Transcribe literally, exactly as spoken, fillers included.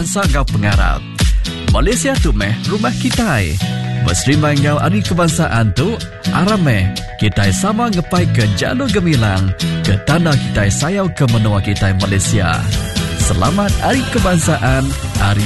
bangsa ngau pengarap. Malaysia tu meh rumah kita. Berserimai ngau hari kebangsaan tu, arameh kita sama ngepai ke jalur gemilang ke tanah kita sayau ke menua kita Malaysia. Selamat Hari Kebangsaan, Hari